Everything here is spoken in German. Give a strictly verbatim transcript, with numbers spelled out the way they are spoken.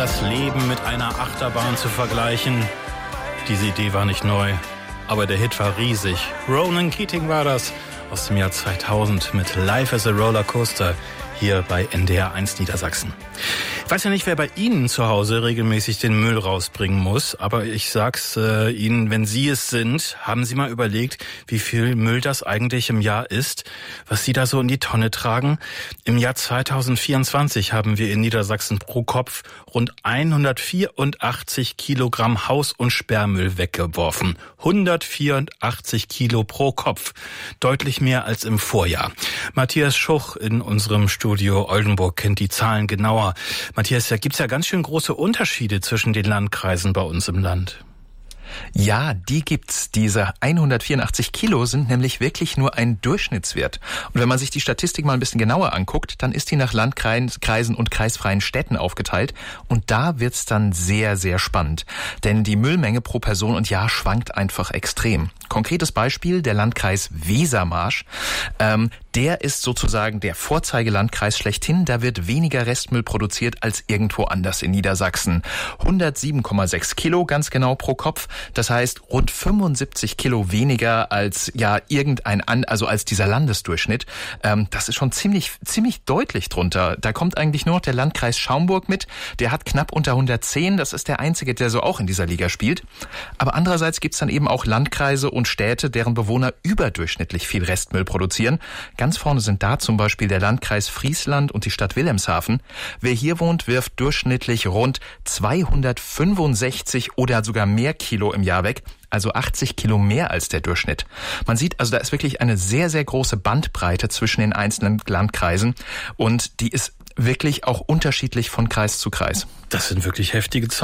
das Leben mit einer Achterbahn zu vergleichen. Diese Idee war nicht neu, aber der Hit war riesig. Ronan Keating war das aus dem Jahr zweitausend mit Life as a Rollercoaster hier bei N D R eins Niedersachsen. Ich weiß ja nicht, wer bei Ihnen zu Hause regelmäßig den Müll rausbringen muss, aber ich sag's äh, Ihnen, wenn Sie es sind, haben Sie mal überlegt, wie viel Müll das eigentlich im Jahr ist, was Sie da so in die Tonne tragen? Im Jahr zweitausendvierundzwanzig haben wir in Niedersachsen pro Kopf rund hundertvierundachtzig Kilogramm Haus- und Sperrmüll weggeworfen. hundertvierundachtzig Kilo pro Kopf. Deutlich mehr als im Vorjahr. Matthias Schuch in unserem Studio Oldenburg kennt die Zahlen genauer. Matthias, da gibt's ja ganz schön große Unterschiede zwischen den Landkreisen bei uns im Land. Ja, die gibt's. Diese hundertvierundachtzig Kilo sind nämlich wirklich nur ein Durchschnittswert. Und wenn man sich die Statistik mal ein bisschen genauer anguckt, dann ist die nach Landkreisen und kreisfreien Städten aufgeteilt. Und da wird's dann sehr, sehr spannend. Denn die Müllmenge pro Person und Jahr schwankt einfach extrem. Konkretes Beispiel, der Landkreis Wesermarsch. Ähm, der ist sozusagen der Vorzeigelandkreis schlechthin. Da wird weniger Restmüll produziert als irgendwo anders in Niedersachsen. hundertsieben Komma sechs Kilo ganz genau pro Kopf. Das heißt rund fünfundsiebzig Kilo weniger als ja irgendein an, also als dieser Landesdurchschnitt. Ähm, das ist schon ziemlich ziemlich deutlich drunter. Da kommt eigentlich nur noch der Landkreis Schaumburg mit. Der hat knapp unter hundertzehn. Das ist der einzige, der so auch in dieser Liga spielt. Aber andererseits gibt's dann eben auch Landkreise und Städte, deren Bewohner überdurchschnittlich viel Restmüll produzieren. Ganz vorne sind da zum Beispiel der Landkreis Friesland und die Stadt Wilhelmshaven. Wer hier wohnt, wirft durchschnittlich rund zweihundertfünfundsechzig oder sogar mehr Kilo im Jahr weg. Also achtzig Kilo mehr als der Durchschnitt. Man sieht, also da ist wirklich eine sehr, sehr große Bandbreite zwischen den einzelnen Landkreisen. Und die ist wirklich auch unterschiedlich von Kreis zu Kreis. Das sind wirklich heftige Zahlen.